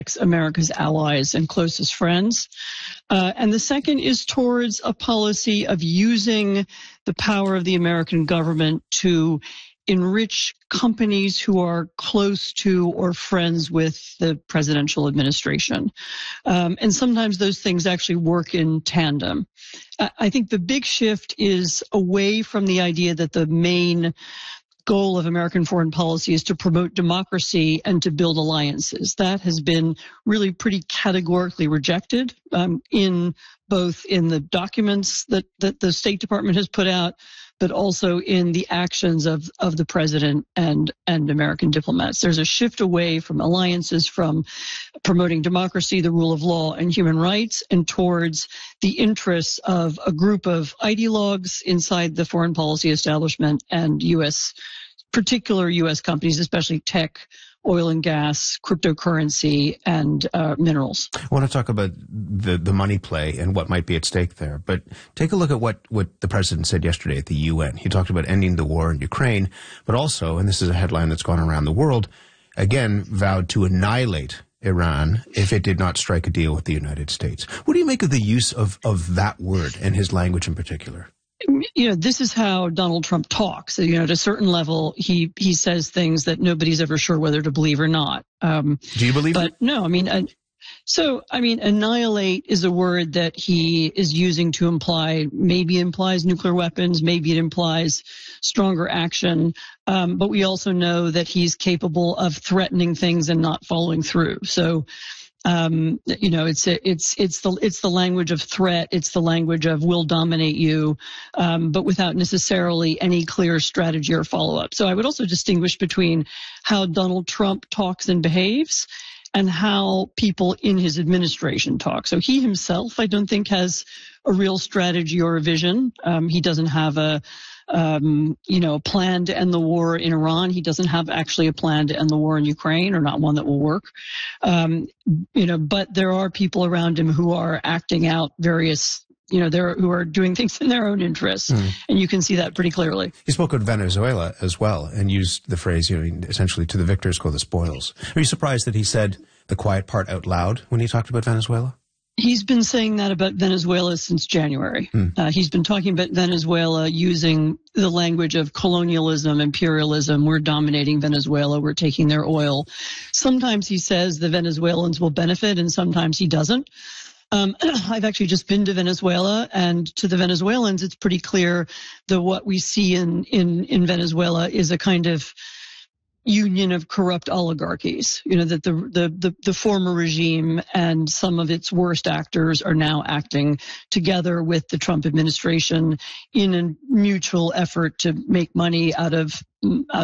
America's allies and closest friends. And the second is towards a policy of using the power of the American government to enrich companies who are close to or friends with the presidential administration. And sometimes those things actually work in tandem. I think the big shift is away from the idea that the main goal of American foreign policy is to promote democracy and to build alliances. That has been really pretty categorically rejected in both in the documents that the State Department has put out, but also in the actions of the president and American diplomats. There's a shift away from alliances, from promoting democracy, the rule of law, and human rights, and towards the interests of a group of ideologues inside the foreign policy establishment and particular U.S. companies, especially tech, oil and gas, cryptocurrency, and minerals. I want to talk about the money play and what might be at stake there. But take a look at what the president said yesterday at the UN. He talked about ending the war in Ukraine, but also, and this is a headline that's gone around the world, again vowed to annihilate Iran if it did not strike a deal with the United States. What do you make of the use of that word and his language in particular? This is how Donald Trump talks. At a certain level, he says things that nobody's ever sure whether to believe or not. Do you believe it? No, annihilate is a word that he is using to maybe implies nuclear weapons, maybe it implies stronger action. But we also know that he's capable of threatening things and not following through. So, it's the language of threat. It's the language of will dominate you, but without necessarily any clear strategy or follow up. So I would also distinguish between how Donald Trump talks and behaves and how people in his administration talk. So he himself, I don't think, has a real strategy or a vision. He doesn't have a plan to end the war in Iran. He doesn't have actually a plan to end the war in Ukraine, or not one that will work. But there are people around him who are acting out various, who are doing things in their own interests. And you can see that pretty clearly. He spoke of Venezuela as well and used the phrase, essentially, to the victors go the spoils. Are you surprised that he said the quiet part out loud when he talked about Venezuela? He's been saying that about Venezuela since January. He's been talking about Venezuela using the language of colonialism, imperialism. We're dominating Venezuela. We're taking their oil. Sometimes he says the Venezuelans will benefit, and sometimes he doesn't. I've actually just been to Venezuela, and to the Venezuelans, it's pretty clear that what we see in Venezuela is a kind of union of corrupt oligarchies, that the former regime and some of its worst actors are now acting together with the Trump administration in a mutual effort to make money out of